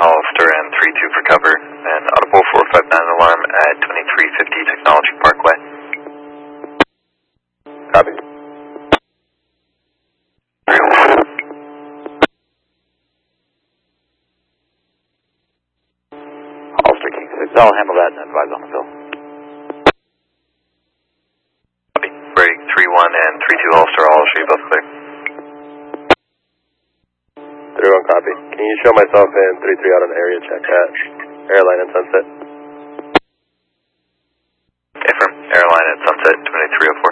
Hollister and 3-2 for cover, and Audible 459 alarm at 2350 Technology Parkway. Copy. Hollister King 6, I'll handle that and advise on the bill. Copy. Break 3-1 and 3-2 Hollister, all should be both clear. 3-1 copy. Can you show myself and 3-3 out on area check at Airline and Sunset? Affirm. Airline at Sunset, 2304.